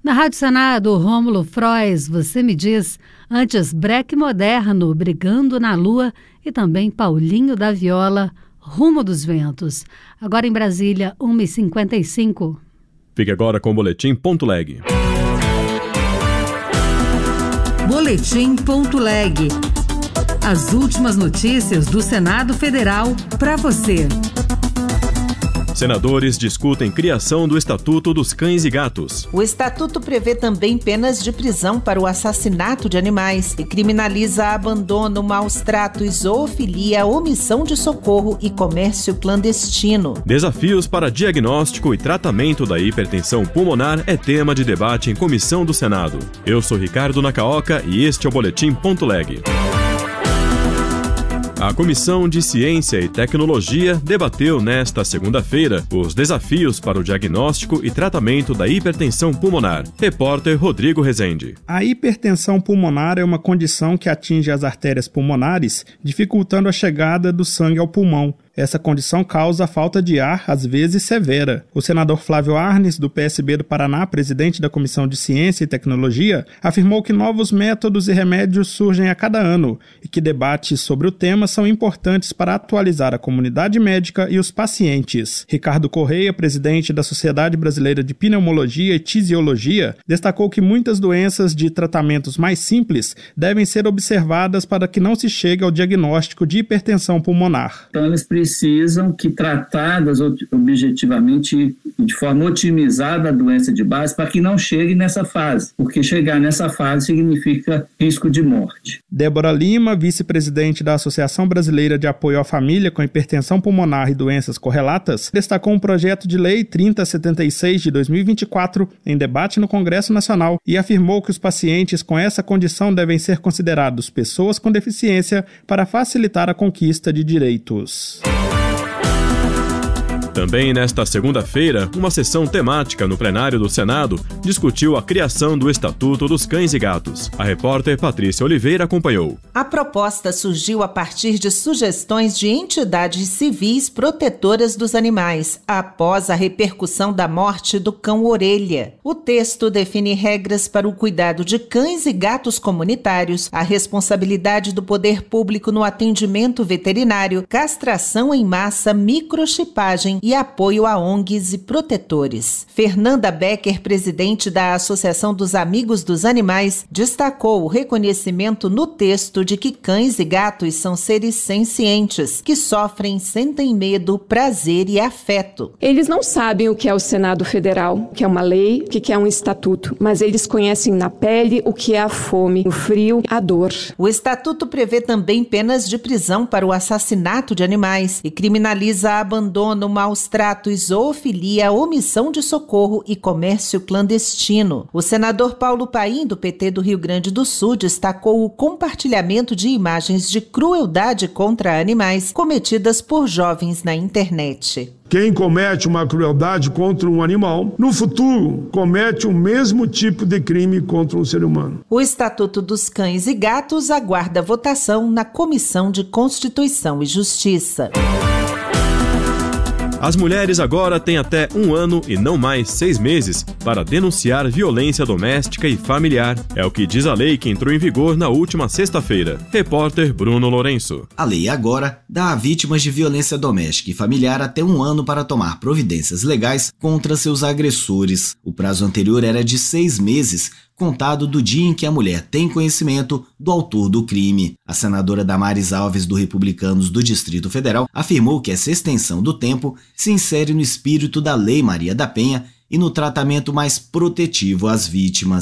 Na Rádio Senado, Rômulo Frois, Você Me Diz, antes Breque Moderno, Brigando na Lua e também Paulinho da Viola, Rumo dos Ventos. Agora em Brasília, 1h55. Fique agora com o Boletim.leg. Boletim.leg. As últimas notícias do Senado Federal para você. Senadores discutem criação do Estatuto dos Cães e Gatos. O Estatuto prevê também penas de prisão para o assassinato de animais e criminaliza abandono, maus tratos, zoofilia, omissão de socorro e comércio clandestino. Desafios para diagnóstico e tratamento da hipertensão pulmonar é tema de debate em comissão do Senado. Eu sou Ricardo Nacaoca e este é o Boletim.leg. A Comissão de Ciência e Tecnologia debateu nesta segunda-feira os desafios para o diagnóstico e tratamento da hipertensão pulmonar. Repórter Rodrigo Rezende. A hipertensão pulmonar é uma condição que atinge as artérias pulmonares, dificultando a chegada do sangue ao pulmão. Essa condição causa falta de ar, às vezes severa. O senador Flávio Arnes, do PSB do Paraná, presidente da Comissão de Ciência e Tecnologia, afirmou que novos métodos e remédios surgem a cada ano e que debates sobre o tema são importantes para atualizar a comunidade médica e os pacientes. Ricardo Correia, presidente da Sociedade Brasileira de Pneumologia e Tisiologia, destacou que muitas doenças de tratamentos mais simples devem ser observadas para que não se chegue ao diagnóstico de hipertensão pulmonar. Então, elas precisam que tratadas objetivamente de forma otimizada a doença de base para que não chegue nessa fase, porque chegar nessa fase significa risco de morte. Débora Lima, vice-presidente da Associação Brasileira de Apoio à Família com Hipertensão Pulmonar e Doenças Correlatas, destacou um projeto de lei 3076 de 2024 em debate no Congresso Nacional e afirmou que os pacientes com essa condição devem ser considerados pessoas com deficiência para facilitar a conquista de direitos. Também nesta segunda-feira, uma sessão temática no plenário do Senado discutiu a criação do Estatuto dos Cães e Gatos. A repórter Patrícia Oliveira acompanhou. A proposta surgiu a partir de sugestões de entidades civis protetoras dos animais, após a repercussão da morte do cão Orelha. O texto define regras para o cuidado de cães e gatos comunitários, a responsabilidade do poder público no atendimento veterinário, castração em massa, microchipagem e apoio a ONGs e protetores. Fernanda Becker, presidente da Associação dos Amigos dos Animais, destacou o reconhecimento no texto de que cães e gatos são seres sencientes, que sofrem, sentem medo, prazer e afeto. Eles não sabem o que é o Senado Federal, o que é uma lei, o que é um estatuto, mas eles conhecem na pele o que é a fome, o frio, a dor. O estatuto prevê também penas de prisão para o assassinato de animais e criminaliza abandono, maus tratos, zoofilia, omissão de socorro e comércio clandestino. O senador Paulo Paim, do PT do Rio Grande do Sul, destacou o compartilhamento de imagens de crueldade contra animais cometidas por jovens na internet. Quem comete uma crueldade contra um animal, no futuro comete o mesmo tipo de crime contra um ser humano. O Estatuto dos Cães e Gatos aguarda votação na Comissão de Constituição e Justiça. As mulheres agora têm até 1 ano e não mais 6 meses para denunciar violência doméstica e familiar. É o que diz a lei que entrou em vigor na última sexta-feira. Repórter Bruno Lourenço. A lei agora dá a vítimas de violência doméstica e familiar até 1 ano para tomar providências legais contra seus agressores. O prazo anterior era de 6 meses, contado do dia em que a mulher tem conhecimento do autor do crime. A senadora Damares Alves, do Republicanos do Distrito Federal, afirmou que essa extensão do tempo se insere no espírito da Lei Maria da Penha e no tratamento mais protetivo às vítimas.